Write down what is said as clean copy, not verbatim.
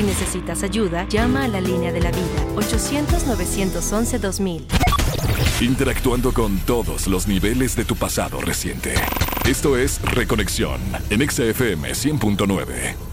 Si necesitas ayuda, llama a la línea de la vida, 800-911-2000. Interactuando con todos los niveles de tu pasado reciente. Esto es Reconexión en XFM 100.9.